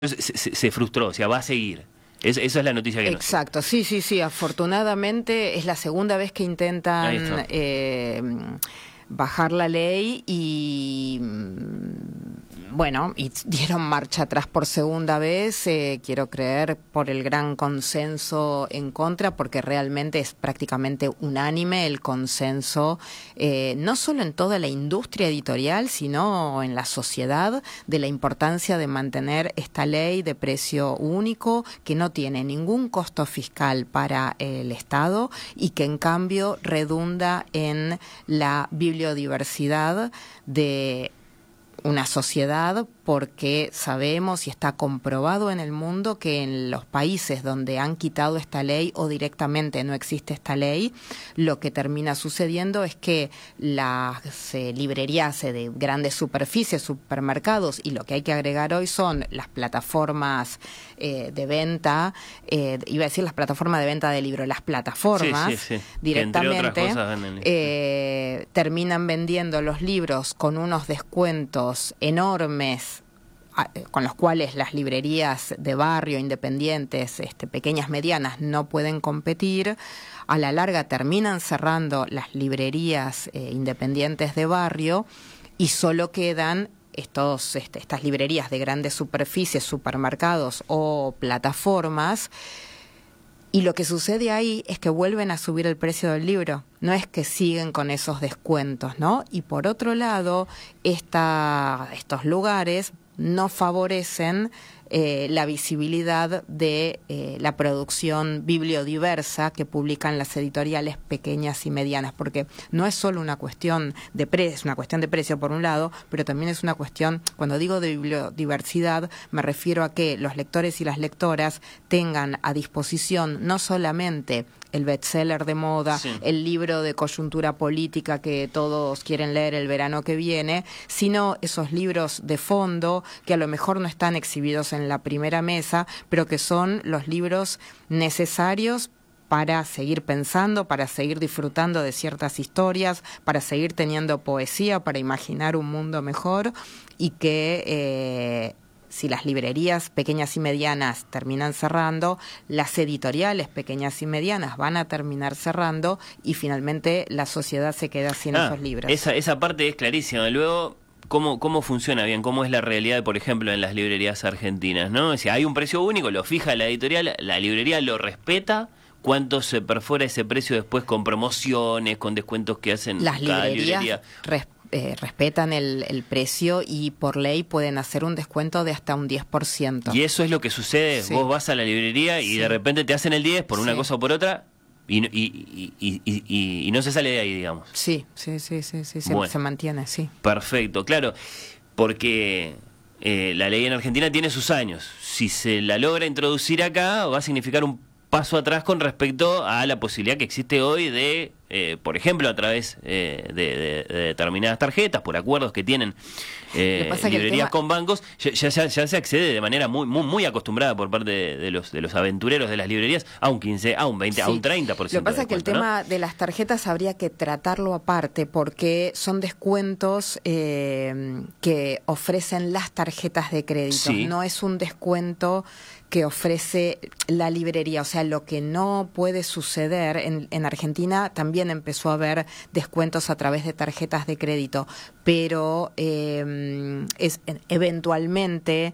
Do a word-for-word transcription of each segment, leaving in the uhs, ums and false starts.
se, se, se frustró, o sea, va a seguir. Es, esa es la noticia que nos... Exacto, sí, sí, sí. Afortunadamente es la segunda vez que intentan eh, bajar la ley y bueno, y dieron marcha atrás por segunda vez, eh, quiero creer por el gran consenso en contra, porque realmente es prácticamente unánime el consenso, eh, no solo en toda la industria editorial, sino en la sociedad, de la importancia de mantener esta ley de precio único, que no tiene ningún costo fiscal para el Estado y que en cambio redunda en la bibliodiversidad de una sociedad, porque sabemos y está comprobado en el mundo que en los países donde han quitado esta ley o directamente no existe esta ley, lo que termina sucediendo es que las eh, librerías de grandes superficies, supermercados, y lo que hay que agregar hoy son las plataformas eh, de venta, eh, iba a decir las plataformas de venta de libros, las plataformas sí, sí, sí. directamente eh, terminan vendiendo los libros con unos descuentos enormes, con los cuales las librerías de barrio, independientes, este, pequeñas, medianas, no pueden competir. A la larga terminan cerrando las librerías eh, independientes de barrio y solo quedan estos, este, estas librerías de grandes superficies, supermercados o plataformas. Y lo que sucede ahí es que vuelven a subir el precio del libro, no es que siguen con esos descuentos, ¿no? Y por otro lado, esta, estos lugares no favorecen eh, la visibilidad de eh, la producción bibliodiversa que publican las editoriales pequeñas y medianas, porque no es solo una cuestión de precio, es una cuestión de precio por un lado, pero también es una cuestión, cuando digo de bibliodiversidad, me refiero a que los lectores y las lectoras tengan a disposición no solamente el bestseller de moda, sí, el libro de coyuntura política que todos quieren leer el verano que viene, sino esos libros de fondo que a lo mejor no están exhibidos en la primera mesa, pero que son los libros necesarios para seguir pensando, para seguir disfrutando de ciertas historias, para seguir teniendo poesía, para imaginar un mundo mejor, y que eh, si las librerías pequeñas y medianas terminan cerrando, las editoriales pequeñas y medianas van a terminar cerrando y finalmente la sociedad se queda sin ah, esos libros. Esa, esa parte es clarísima. Luego, ¿cómo, cómo funciona bien? ¿Cómo es la realidad, por ejemplo, en las librerías argentinas, ¿no? O sea, hay un precio único, lo fija la editorial, la librería lo respeta. ¿Cuánto se perfora ese precio después con promociones, con descuentos que hacen las cada librerías librería? Res Eh, respetan el, el precio y por ley pueden hacer un descuento de hasta un diez por ciento. Y eso es lo que sucede, sí. Vos vas a la librería y sí, de repente te hacen el diez por una sí, cosa o por otra y, y, y, y, y, y no se sale de ahí, digamos. Sí, sí, sí, sí, sí se, bueno, se mantiene, sí. Perfecto, claro, porque eh, la ley en Argentina tiene sus años. Si se la logra introducir acá, va a significar un paso atrás con respecto a la posibilidad que existe hoy de, eh, por ejemplo, a través eh, de, de, de determinadas tarjetas, por acuerdos que tienen eh, librerías tema... con bancos, ya, ya, ya se accede de manera muy muy, muy acostumbrada por parte de, de los de los aventureros de las librerías a un quince, a un veinte, sí, a un treinta por ciento. Lo que pasa es que el tema, ¿no?, de las tarjetas habría que tratarlo aparte, porque son descuentos eh, que ofrecen las tarjetas de crédito, sí, no es un descuento que ofrece la librería. O sea, lo que no puede suceder, en, en Argentina también empezó a haber descuentos a través de tarjetas de crédito, pero eh, es, eventualmente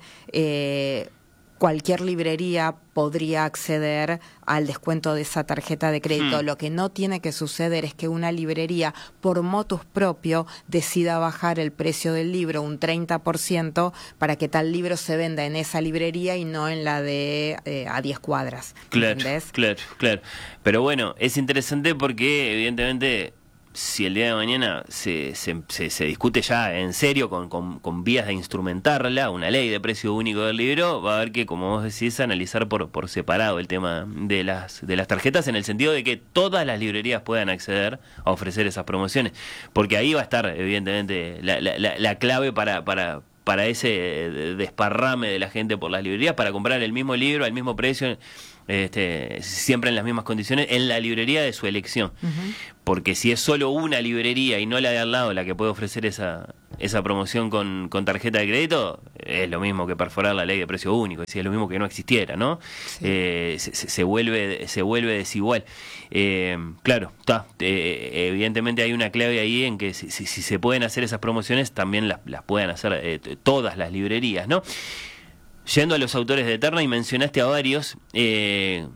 eh, cualquier librería podría acceder al descuento de esa tarjeta de crédito. Hmm. Lo que no tiene que suceder es que una librería, por motus propio, decida bajar el precio del libro un treinta por ciento para que tal libro se venda en esa librería y no en la de eh, a diez cuadras. Claro, ¿entendés? Claro, claro. Pero bueno, es interesante porque evidentemente si el día de mañana se, se, se, se discute ya en serio con, con, con vías de instrumentarla, una ley de precio único del libro, va a haber que, como vos decís, analizar por, por separado el tema de las, de las tarjetas, en el sentido de que todas las librerías puedan acceder a ofrecer esas promociones, porque ahí va a estar evidentemente la, la, la, la clave para... para para ese desparrame de la gente por las librerías, para comprar el mismo libro al mismo precio este, siempre en las mismas condiciones, en la librería de su elección. Uh-huh. Porque si es solo una librería y no la de al lado la que puede ofrecer esa, esa promoción con, con tarjeta de crédito, es lo mismo que perforar la ley de precio único, es decir, es lo mismo que no existiera, ¿no? Sí. Eh, se, se, vuelve, se vuelve desigual. Eh, claro, está. Eh, evidentemente hay una clave ahí en que si, si, si se pueden hacer esas promociones, también las, las puedan hacer eh, todas las librerías, ¿no? Yendo a los autores de Eterna, y mencionaste a varios, eh,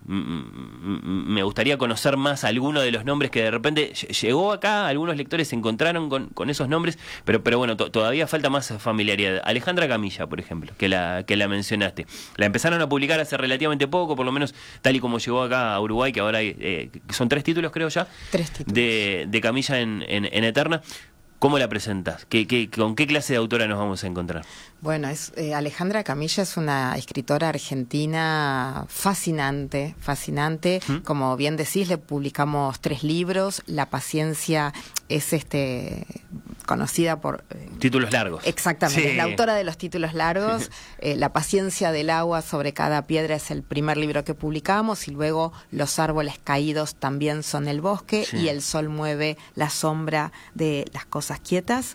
me gustaría conocer más alguno de los nombres que de repente llegó acá, algunos lectores se encontraron con, con esos nombres, pero pero bueno, to, todavía falta más familiaridad. Alejandra Camilla, por ejemplo, que la que la mencionaste. La empezaron a publicar hace relativamente poco, por lo menos tal y como llegó acá a Uruguay, que ahora hay, eh, son tres títulos, creo ya, tres títulos. De, de Camilla en, en, en Eterna. ¿Cómo la presentas? ¿Qué, qué, ¿Con qué clase de autora nos vamos a encontrar? Bueno, es, eh, Alejandra Camilla es una escritora argentina fascinante, fascinante. ¿Mm? Como bien decís, le publicamos tres libros. La paciencia es este conocida por... Eh, títulos largos. Exactamente, sí. Es la autora de los títulos largos. eh, La paciencia del agua sobre cada piedra es el primer libro que publicamos, y luego Los árboles caídos también son el bosque, sí. Y El sol mueve la sombra de las cosas quietas.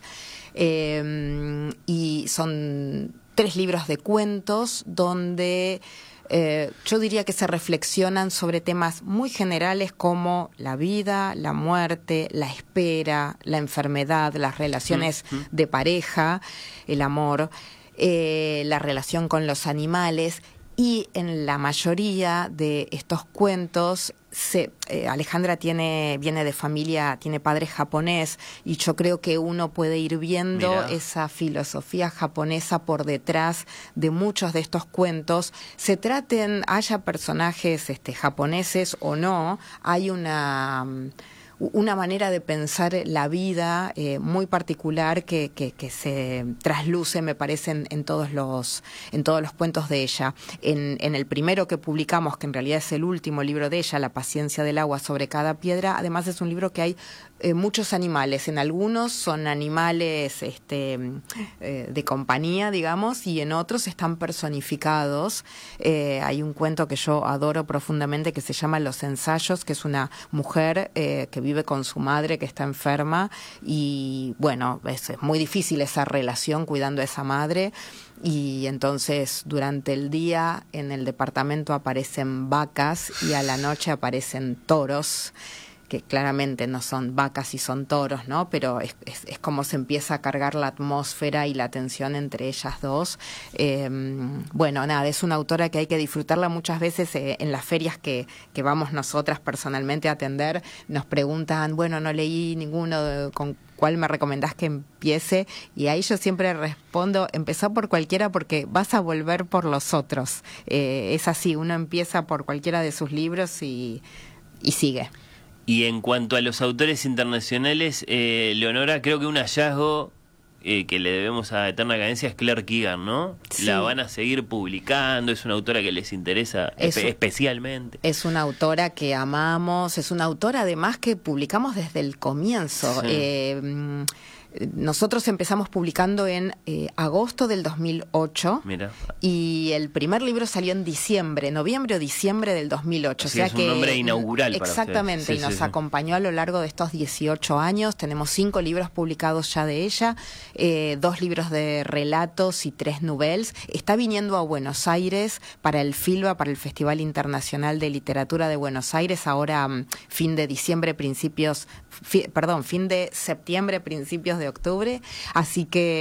Eh, y son tres libros de cuentos donde eh, yo diría que se reflexionan sobre temas muy generales como la vida, la muerte, la espera, la enfermedad, las relaciones mm-hmm. de pareja, el amor, eh, la relación con los animales. Y en la mayoría de estos cuentos, se, eh, Alejandra tiene viene de familia, tiene padre japonés, y yo creo que uno puede ir viendo Mirá. esa filosofía japonesa por detrás de muchos de estos cuentos. Se traten, haya personajes este, japoneses o no, hay una... una manera de pensar la vida eh, muy particular que, que, que se trasluce, me parece, en, en todos los en todos los cuentos de ella. En, en el primero que publicamos, que en realidad es el último libro de ella, La paciencia del agua sobre cada piedra, además es un libro que hay eh, muchos animales. En algunos son animales este, eh, de compañía, digamos, y en otros están personificados. Eh, hay un cuento que yo adoro profundamente que se llama Los ensayos, que es una mujer eh, que vive con su madre que está enferma, y bueno, es, es muy difícil esa relación cuidando a esa madre, y entonces durante el día en el departamento aparecen vacas y a la noche aparecen toros, que claramente no son vacas y son toros, ¿no? Pero es, es, es como se empieza a cargar la atmósfera y la tensión entre ellas dos. Eh, bueno, nada, es una autora que hay que disfrutarla muchas veces eh, en las ferias que, que vamos nosotras personalmente a atender. Nos preguntan, bueno, no leí ninguno, ¿con cuál me recomendás que empiece? Y ahí yo siempre respondo, empezá por cualquiera porque vas a volver por los otros. Eh, es así, uno empieza por cualquiera de sus libros y, y sigue. Y en cuanto a los autores internacionales, eh, Leonora, creo que un hallazgo eh, que le debemos a Eterna Cadencia es Claire Keegan, ¿no? Sí. La van a seguir publicando, es una autora que les interesa es, espe- especialmente. Es una autora que amamos, es una autora además que publicamos desde el comienzo. Sí. Eh, Nosotros empezamos publicando en eh, agosto del dos mil ocho. Mira. Y el primer libro salió en diciembre, noviembre o diciembre del dos mil ocho. Así o sea es que un nombre inaugural para exactamente, sí, y nos sí, acompañó sí. a lo largo de estos dieciocho años. Tenemos cinco libros publicados ya de ella, eh, dos libros de relatos y tres noveles. Está viniendo a Buenos Aires para el FILBA, para el Festival Internacional de Literatura de Buenos Aires, ahora um, fin de diciembre, principios, fi, perdón, fin de septiembre, principios de octubre, así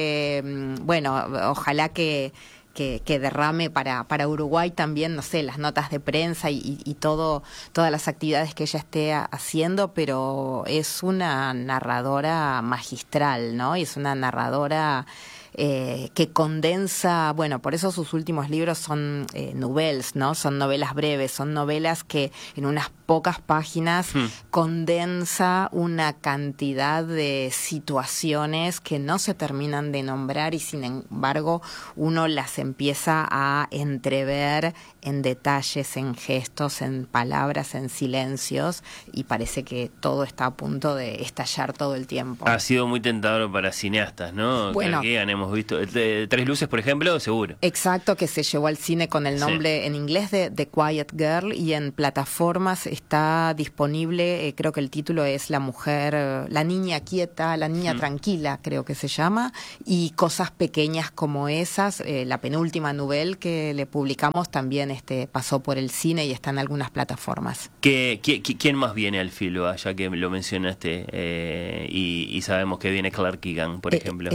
que bueno, ojalá que, que, que derrame para, para Uruguay también, no sé, las notas de prensa y, y, y todo, todas las actividades que ella esté haciendo, pero es una narradora magistral, ¿no? Y es una narradora Eh, que condensa, bueno, por eso sus últimos libros son eh, novelas, ¿no? Son novelas breves, son novelas que en unas pocas páginas hmm. condensa una cantidad de situaciones que no se terminan de nombrar y sin embargo uno las empieza a entrever en detalles, en gestos, en palabras, en silencios, y parece que todo está a punto de estallar todo el tiempo. Ha sido muy tentador para cineastas, ¿no? Bueno, que hemos habíamos visto. De Tres Luces, por ejemplo, seguro. Exacto, que se llevó al cine con el nombre sí. en inglés de The Quiet Girl, y en plataformas está disponible, eh, creo que el título es La mujer, la niña quieta, la niña mm. tranquila, creo que se llama, y cosas pequeñas como esas. Eh, la penúltima novela que le publicamos también este, pasó por el cine y está en algunas plataformas. ¿Qué, qué, ¿Quién más viene al filo, ya que lo mencionaste? Eh, y, y sabemos que viene Claire Keegan, por eh, ejemplo.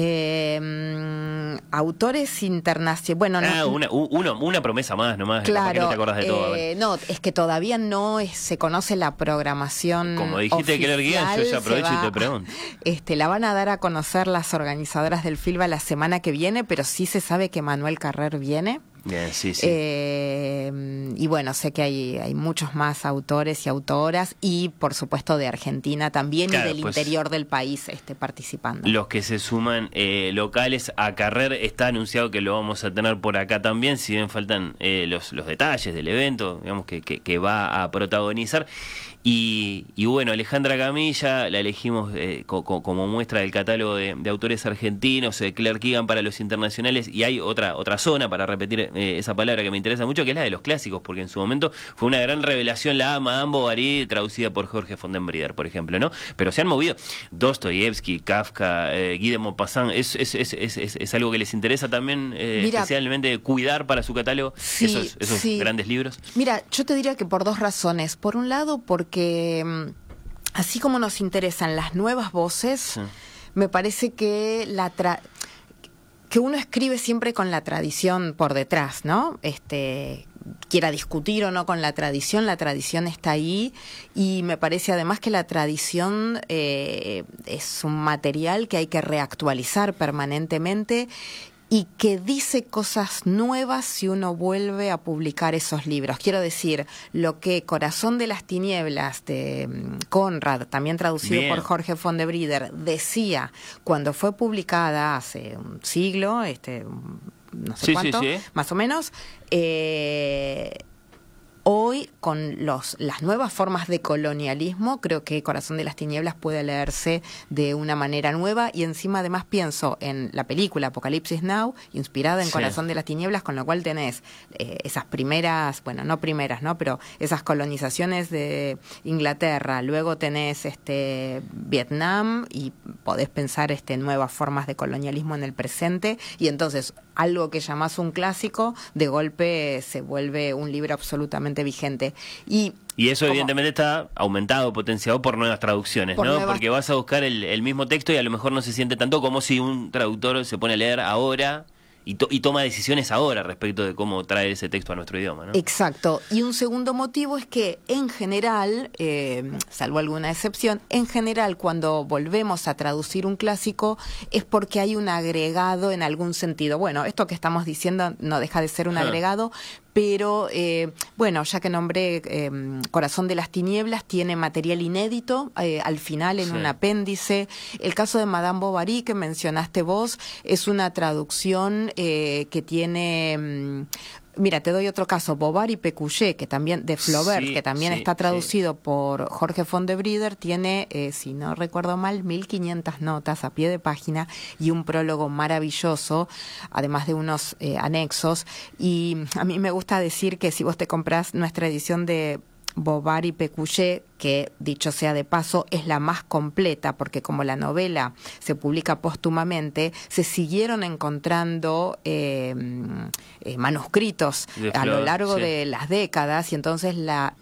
Eh, autores internacionales. Bueno, ah, no, una, uno, una promesa más nomás. Claro, que no te acordás de todo. Eh, no, es que todavía no es, se conoce la programación. Como dijiste oficial, Claire Keegan, yo ya aprovecho va, y te pregunto. Este, la van a dar a conocer las organizadoras del FILBA la semana que viene, pero sí se sabe que Manuel Carrer viene. Bien, sí, sí. Eh, y bueno, sé que hay, hay muchos más autores y autoras, y por supuesto de Argentina también, claro, y del pues, interior del país este, participando. Los que se suman eh, locales a Carrer, está anunciado que lo vamos a tener por acá también, si bien faltan eh, los, los detalles del evento, digamos que, que, que va a protagonizar. Y, y bueno, Alejandra Camilla la elegimos eh, co, co, como muestra del catálogo de, de autores argentinos, eh, Claire Keegan para los internacionales, y hay otra otra zona, para repetir eh, esa palabra que me interesa mucho, que es la de los clásicos, porque en su momento fue una gran revelación la Madame Bovary, traducida por Jorge Fondenbrider, por ejemplo, ¿no? Pero se han movido Dostoyevsky, Kafka, eh, Guy de Maupassant, es, es, es, es, es, es algo que les interesa también eh, Mira, especialmente cuidar para su catálogo, sí, esos, esos sí. grandes libros. Mira, yo te diría que por dos razones. Por un lado, porque que así como nos interesan las nuevas voces, sí. me parece que la tra que uno escribe siempre con la tradición por detrás, ¿no? Este, quiera discutir o no con la tradición, la tradición está ahí, y me parece además que la tradición eh, es un material que hay que reactualizar permanentemente, y que dice cosas nuevas si uno vuelve a publicar esos libros. Quiero decir, lo que Corazón de las Tinieblas de Conrad, también traducido Bien. por Jorge Fondenbrider, decía cuando fue publicada hace un siglo, este, no sé sí, cuánto, sí, sí. más o menos, eh, hoy, con los, las nuevas formas de colonialismo, creo que Corazón de las Tinieblas puede leerse de una manera nueva, y encima además pienso en la película Apocalipsis Now, inspirada en sí. Corazón de las Tinieblas, con lo cual tenés eh, esas primeras, bueno, no primeras, ¿no? Pero esas colonizaciones de Inglaterra, luego tenés este Vietnam, y podés pensar este nuevas formas de colonialismo en el presente, y entonces algo que llamás un clásico, de golpe se vuelve un libro absolutamente vigente. Y, y eso como, evidentemente está aumentado, potenciado por nuevas traducciones, por ¿no? Nuevas... Porque vas a buscar el, el mismo texto y a lo mejor no se siente tanto como si un traductor se pone a leer ahora y, to y toma decisiones ahora respecto de cómo traer ese texto a nuestro idioma, ¿no? Exacto. Y un segundo motivo es que en general, eh, salvo alguna excepción, en general cuando volvemos a traducir un clásico es porque hay un agregado en algún sentido. Bueno, esto que estamos diciendo no deja de ser un agregado, pero eh, bueno, ya que nombré eh, Corazón de las Tinieblas, tiene material inédito eh, al final en sí. un apéndice. El caso de Madame Bovary, que mencionaste vos, es una traducción eh, que tiene... Mm, mira, te doy otro caso, Bovary Pécuchet, que también, de Flaubert, sí, que también sí, está traducido sí. por Jorge Fondenbrider, tiene, eh, si no recuerdo mal, mil quinientas notas a pie de página y un prólogo maravilloso, además de unos eh, anexos. Y a mí me gusta decir que si vos te comprás nuestra edición de Bovary Pécuchet, que dicho sea de paso es la más completa, porque como la novela se publica póstumamente, se siguieron encontrando eh, eh, manuscritos de a lo largo sí. de las décadas, y entonces la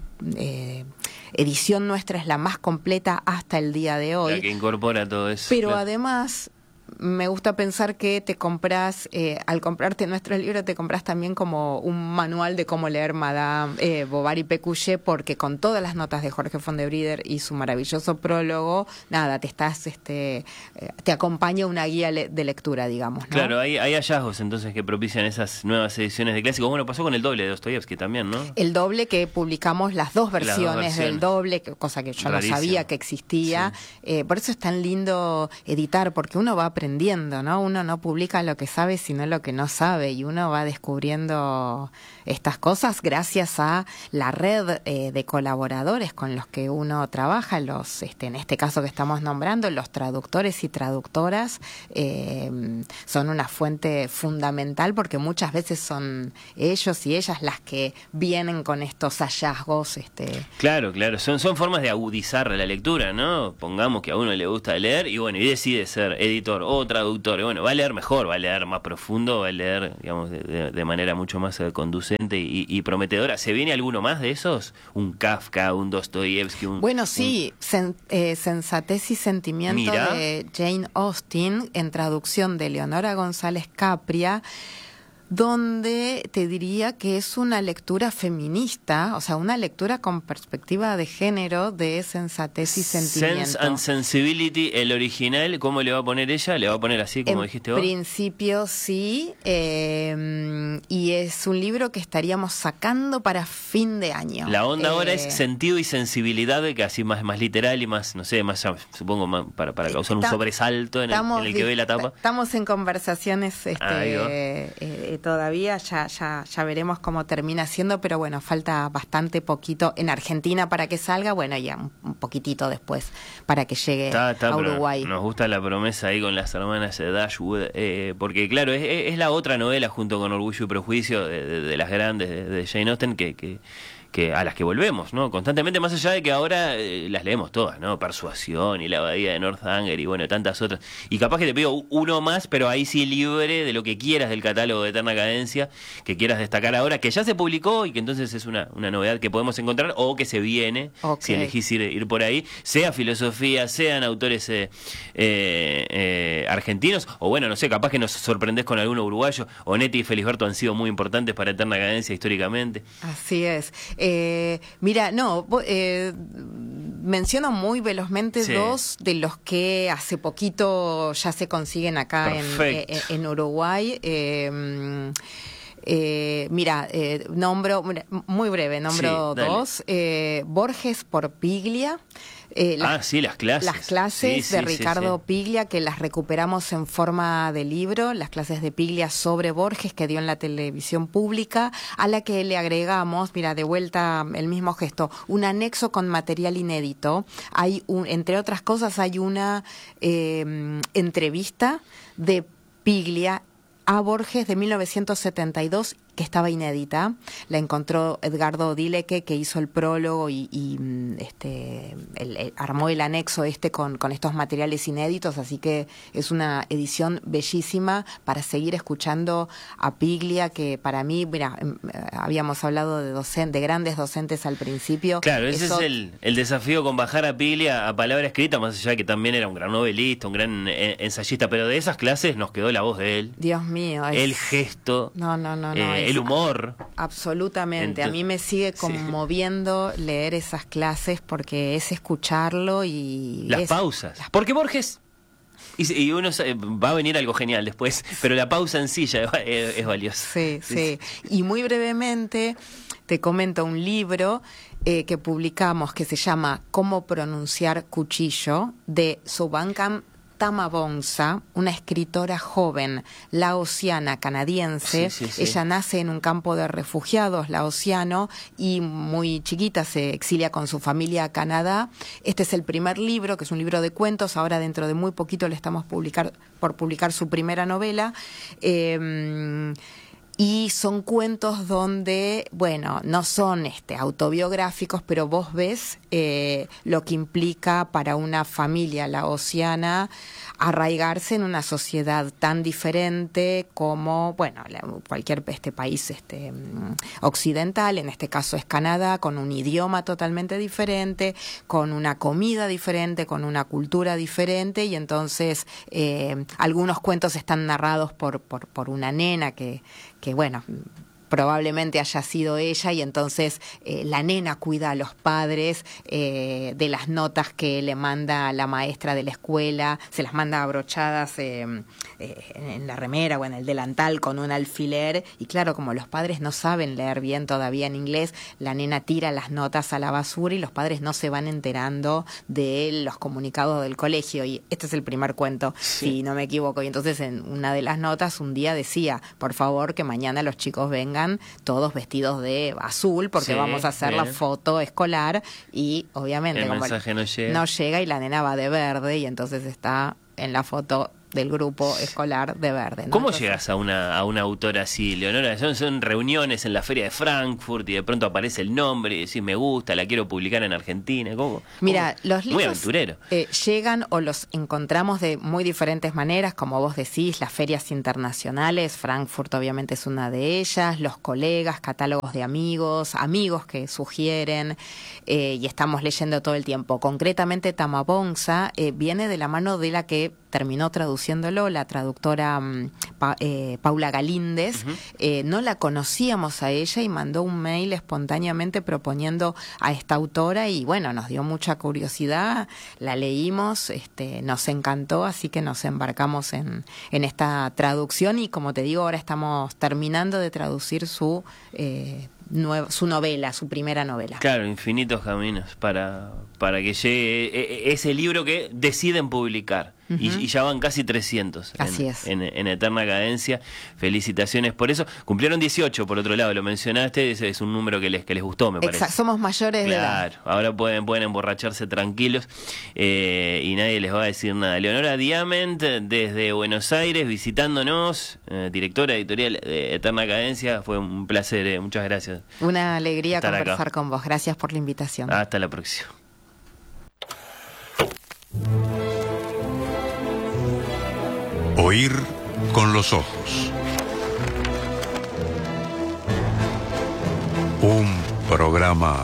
eh, edición nuestra es la más completa hasta el día de hoy. La que incorpora todo eso. Pero claro. además... me gusta pensar que te compras, eh, al comprarte nuestro libro, te compras también como un manual de cómo leer Madame eh, Bovary Pécuchet, porque con todas las notas de Jorge Fondenbrider y su maravilloso prólogo, nada, te estás, este, eh, te acompaña una guía le de lectura, digamos, ¿no? Claro, hay, hay hallazgos entonces que propician esas nuevas ediciones de clásicos. Bueno, pasó con el doble de Dostoyevsky también, ¿no? El doble, que publicamos las dos versiones, las dos versiones. del doble, cosa que yo Rarísimo. no sabía que existía. Sí. Eh, por eso es tan lindo editar, porque uno va aprendiendo aprendiendo, ¿no? Uno no publica lo que sabe, sino lo que no sabe, y uno va descubriendo estas cosas gracias a la red eh, de colaboradores con los que uno trabaja, los, este, en este caso que estamos nombrando, los traductores y traductoras, eh, son una fuente fundamental porque muchas veces son ellos y ellas las que vienen con estos hallazgos. Este... Claro, claro, son, son formas de agudizar la lectura, ¿no? Pongamos que a uno le gusta leer y bueno, y decide ser editor o traductor, y bueno, va a leer mejor, va a leer más profundo, va a leer, digamos, de, de, de manera mucho más eh, conducente y, y prometedora. ¿Se viene alguno más de esos? ¿Un Kafka, un Dostoyevsky? Un, bueno, sí, un... sen, eh, Sensatez y Sentimiento Mira. de Jane Austen, en traducción de Leonora González Capria, donde te diría que es una lectura feminista, o sea, una lectura con perspectiva de género de Sensatez y Sentimiento. Sense and Sensibility, el original, ¿cómo le va a poner ella? ¿Le va a poner así como en dijiste vos? En principio sí, eh, y es un libro que estaríamos sacando para fin de año. La onda eh, ahora es sentido y sensibilidad, que así más, más literal y más, no sé, más, supongo, más para, para causar un sobresalto en el, en el que ve la tapa. Estamos en conversaciones este, eh, eh, todavía, ya, ya, ya veremos cómo termina siendo, pero bueno, falta bastante poquito en Argentina para que salga, bueno, ya un, un poquitito después para que llegue está, está, a Uruguay. Nos gusta la promesa ahí con las hermanas de Dashwood, eh, porque claro, es, es la otra novela junto con Orgullo y Prejuicio de, de, de las grandes de, de Jane Austen que... que que a las que volvemos, ¿no? Constantemente, más allá de que ahora eh, las leemos todas, ¿no? Persuasión y La Abadía de Northanger y bueno, tantas otras. Y capaz que te pido uno más, pero ahí sí libre de lo que quieras del catálogo de Eterna Cadencia, que quieras destacar ahora, que ya se publicó y que entonces es una, una novedad que podemos encontrar o que se viene, okay, si elegís ir, ir por ahí, sea filosofía, sean autores eh, eh, eh, argentinos, o bueno, no sé, capaz que nos sorprendés con alguno uruguayo. Onetti y Felisberto han sido muy importantes para Eterna Cadencia históricamente. Así es. Eh, mira, no, eh, menciono muy velozmente sí. dos de los que hace poquito ya se consiguen acá en, en, en Uruguay. Eh, eh, mira, eh, nombro, muy breve, nombro sí, dos. Eh, Borges por Piglia. Eh, las, ah, sí, las clases. Las clases sí, de sí, Ricardo sí, sí. Piglia, que las recuperamos en forma de libro, las clases de Piglia sobre Borges que dio en la televisión pública, a la que le agregamos, mira, de vuelta el mismo gesto, un anexo con material inédito. Hay un, entre otras cosas, hay una eh, entrevista de Piglia a Borges de mil novecientos setenta y dos que estaba inédita. La encontró Edgardo Dileque, que hizo el prólogo y, y este el, el, armó el anexo este con, con estos materiales inéditos, así que es una edición bellísima para seguir escuchando a Piglia, que para mí, mira, habíamos hablado de docen, de grandes docentes al principio. Claro, ese Eso... es el, el desafío con bajar a Piglia a palabra escrita, más allá de que también era un gran novelista, un gran eh, ensayista, pero de esas clases nos quedó la voz de él. Dios mío. Es... El gesto. No, no, no, no. Eh, el humor. Absolutamente. Entonces, a mí me sigue conmoviendo sí. leer esas clases porque es escucharlo y... Las es... pausas. Porque Borges... Y, y uno va a venir algo genial después, pero la pausa en sí ya es, es valiosa. Sí, sí, sí. Y muy brevemente te comento un libro eh, que publicamos que se llama Cómo pronunciar cuchillo, de Shubhankar Tamabonsa, una escritora joven laosiana canadiense. Sí, sí, sí. Ella nace en un campo de refugiados laosiano y muy chiquita se exilia con su familia a Canadá. Este es el primer libro, que es un libro de cuentos. Ahora dentro de muy poquito le estamos publicar, por publicar su primera novela. Eh, Y son cuentos donde, bueno, no son este, autobiográficos, pero vos ves eh, lo que implica para una familia laosiana arraigarse en una sociedad tan diferente como, bueno, la, cualquier este país este, occidental, en este caso es Canadá, con un idioma totalmente diferente, con una comida diferente, con una cultura diferente, y entonces eh, algunos cuentos están narrados por, por, por una nena que... que bueno, probablemente haya sido ella, y entonces eh, la nena cuida a los padres eh, de las notas que le manda la maestra de la escuela, se las manda abrochadas eh, eh, en la remera o en el delantal con un alfiler, y claro, como los padres no saben leer bien todavía en inglés, la nena tira las notas a la basura y los padres no se van enterando de los comunicados del colegio, y este es el primer cuento, sí. si no me equivoco, y entonces en una de las notas un día decía, por favor que mañana los chicos vengan todos vestidos de azul porque sí, vamos a hacer bien. la foto escolar, y obviamente el como mensaje no llega. no llega y la nena va de verde y entonces está en la foto del grupo escolar de verde, ¿no? ¿Cómo Entonces, llegas a una a una autora así, Leonora? Son, son reuniones en la feria de Frankfurt y de pronto aparece el nombre y decís, me gusta, la quiero publicar en Argentina. ¿Cómo? Mira, ¿Cómo? los Muy libros aventurero. Eh, llegan o los encontramos de muy diferentes maneras, como vos decís, las ferias internacionales, Frankfurt obviamente es una de ellas, los colegas, catálogos de amigos, amigos que sugieren, eh, y estamos leyendo todo el tiempo. Concretamente Tamabonsa eh, viene de la mano de la que terminó traduciéndolo, la traductora um, pa, eh, Paula Galíndez. Uh-huh. eh, no la conocíamos a ella y mandó un mail espontáneamente proponiendo a esta autora, y bueno, nos dio mucha curiosidad, la leímos, este, nos encantó, así que nos embarcamos en, en esta traducción, y como te digo, ahora estamos terminando de traducir su eh, Nueva, su novela, su primera novela. Claro, infinitos caminos para, para que llegue ese libro que deciden publicar. Uh-huh. y, y ya van casi trescientos. Así en, es. En, en Eterna Cadencia. Felicitaciones por eso. Cumplieron dieciocho, por otro lado, lo mencionaste, ese es un número que les, que les gustó, me parece. Exacto, somos mayores de edad. Claro, ahora pueden, pueden emborracharse tranquilos eh, y nadie les va a decir nada. Leonora Diament, desde Buenos Aires, visitándonos, eh, directora editorial de Eterna Cadencia, fue un placer, eh, muchas gracias. Una alegría Estar conversar acá con vos. Gracias por la invitación. Hasta la próxima. Oír con los ojos. Un programa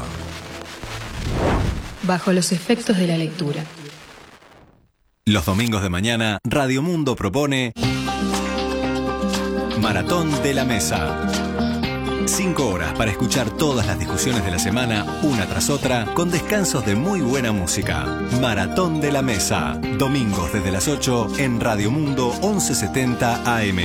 bajo los efectos de la lectura. Los domingos de mañana, Radio Mundo propone Maratón de la Mesa. Cinco horas para escuchar todas las discusiones de la semana, una tras otra, con descansos de muy buena música. Maratón de la Mesa. Domingos desde las ocho en Radio Mundo once setenta A M.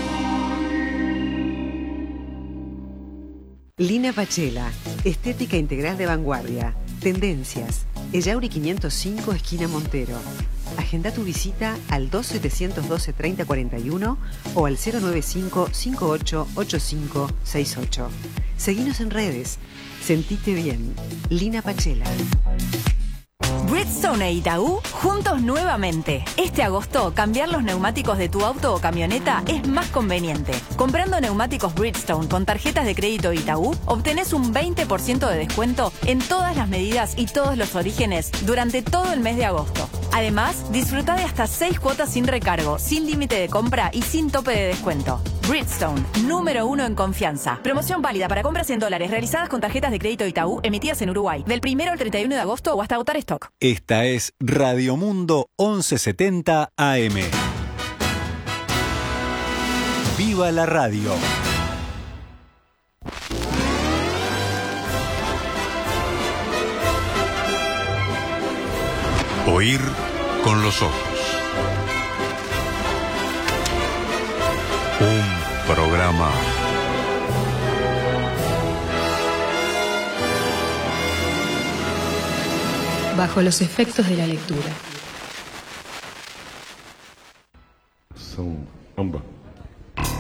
Lina Pachela, estética integral de vanguardia. Tendencias. Ellauri quinientos cinco, esquina Montero. Agenda tu visita al dos setecientos doce treinta cuarenta y uno o al cero noventa y cinco cincuenta y ocho ochenta y cinco sesenta y ocho. Seguinos en redes. Sentite bien. Lina Pachela. Bridgestone e Itaú juntos nuevamente. Este agosto, cambiar los neumáticos de tu auto o camioneta es más conveniente. Comprando neumáticos Bridgestone con tarjetas de crédito Itaú, obtenés un veinte por ciento de descuento en todas las medidas y todos los orígenes durante todo el mes de agosto. Además, disfruta de hasta seis cuotas sin recargo, sin límite de compra y sin tope de descuento. Bridgestone, número uno en confianza. Promoción válida para compras en dólares realizadas con tarjetas de crédito Itaú emitidas en Uruguay, del primero al treinta y uno de agosto o hasta agotar stock. Esta es Radio Mundo once setenta A M. ¡Viva la radio! Oír con los ojos. Un programa bajo los efectos de la lectura. São amba.